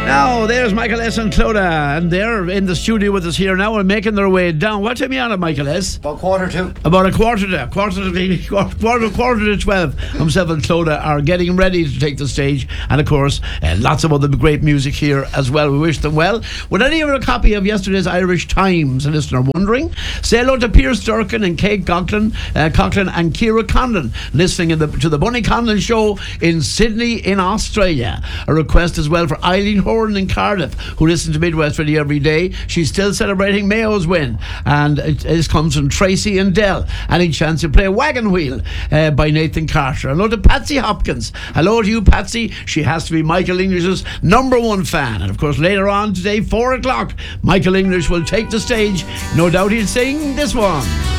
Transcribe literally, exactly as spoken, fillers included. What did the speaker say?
Now, there's Michael S. and Clodagh, and they're in the studio with us here now and making their way down. What time are you on it, Michael S? About quarter to. About a quarter to, quarter to, quarter, quarter to twelve. Himself and Clodagh are getting ready to take the stage, and of course, uh, lots of other great music here as well. We wish them well. Would any of you have a copy of yesterday's Irish Times, a listener wondering? Say hello to Pierce Durkin and Kate Coughlin, uh, Coughlin and Ciara Conlon, listening in the, to the Bunny Conlon Show in Sydney, in Australia. A request as well for Eileen Horan in Cardiff, who listens to Midwest Radio every day. She's still celebrating Mayo's win, and it, it comes from Tracy and Dell. Any chance you play Wagon Wheel uh, by Nathan Carter? Hello to Patsy Hopkins. Hello to you, Patsy. She has to be Michael English's number one fan. And of course, later on today, four o'clock, Michael English will take the stage. No doubt he'll sing this one.